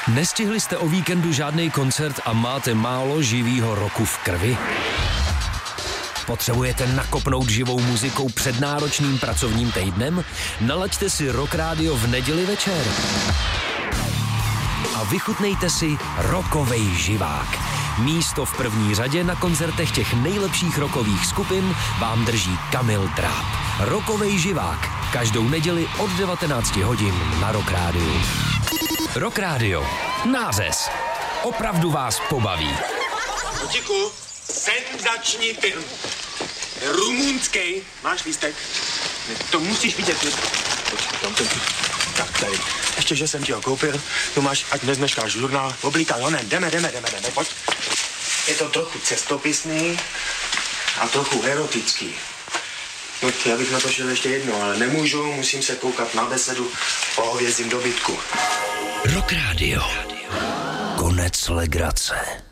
Nestihli jste o víkendu žádný koncert a máte málo živýho roku v krvi? Potřebujete nakopnout živou muzikou před náročným pracovním týdnem? Nalaďte si Rock Radio v neděli večer. A vychutnejte si rockovej živák. Místo v první řadě na koncertech těch nejlepších rockových skupin vám drží Kamil Dráp. Rockovej živák. Každou neděli od 19 hodin na Rock Radio. Rock Radio. Nářez. Opravdu vás pobaví. Kotíku, senzační film. Rumunský. Máš lístek? To musíš vidět. Tak tady. Ještě, že jsem ti ho koupil. Tu máš, ať nezneškáš žurnál. Oblíkaj, honem. Jdeme, pojď. Je to trochu cestopisný a trochu erotický. No, já bych na to šel ještě jednou, ale nemůžu, musím se koukat na besedu o hovězím dobytku. Rock Radio. Konec legrace.